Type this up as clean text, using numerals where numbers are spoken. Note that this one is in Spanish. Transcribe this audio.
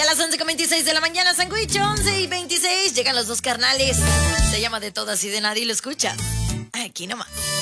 Ya a las 11:26 de la mañana, Sanguicho, 11:26. Llegan los dos carnales. Se llama De Todas y de Nadie, lo escuchas aquí nomás.